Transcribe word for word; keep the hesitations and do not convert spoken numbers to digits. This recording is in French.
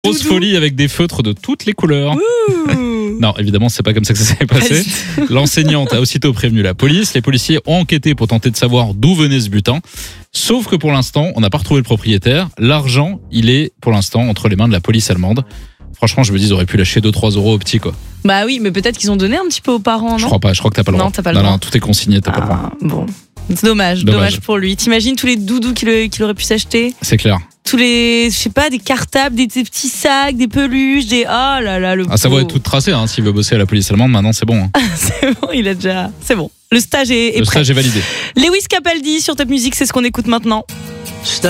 Grosse folie avec des feutres de toutes les couleurs. Ouh. Non, évidemment, c'est pas comme ça que ça s'est passé. L'enseignante a aussitôt prévenu la police. Les policiers ont enquêté pour tenter de savoir d'où venait ce butin. Sauf que pour l'instant, on n'a pas retrouvé le propriétaire. L'argent, il est pour l'instant entre les mains de la police allemande. Franchement, je me dis, ils auraient pu lâcher deux trois euros au petit, quoi. Bah oui, mais peut-être qu'ils ont donné un petit peu aux parents, non? Je crois pas, je crois que t'as pas le droit. Non, t'as pas le non, droit. non, tout est consigné, t'as ah, pas le droit. Bon, c'est dommage, dommage, Dommage. pour lui. T'imagines tous les doudous qu'il, qu'il aurait pu s'acheter? C'est clair. Tous les, je sais pas, des cartables, des, des petits sacs, des peluches, des... Oh là là, le Ah, ça va pauvre. être tout tracé, hein, s'il veut bosser à la police allemande, maintenant c'est bon. Hein. C'est bon, il a déjà... C'est bon. Le stage est, est Le prêt. stage est validé. Lewis Capaldi sur Top Music, c'est ce qu'on écoute maintenant.